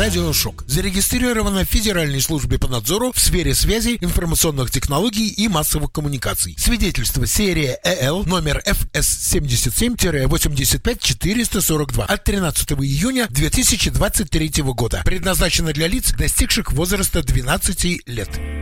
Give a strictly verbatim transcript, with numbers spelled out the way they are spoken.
«Радиошок». Зарегистрировано в Федеральной службе по надзору в сфере связи, информационных технологий и массовых коммуникаций. Свидетельство серия ЭЛ номер эф эс семьдесят семь восемьдесят пять четыреста сорок два от тринадцатого июня две тысячи двадцать третьего года. Предназначено для лиц, достигших возраста двенадцати лет.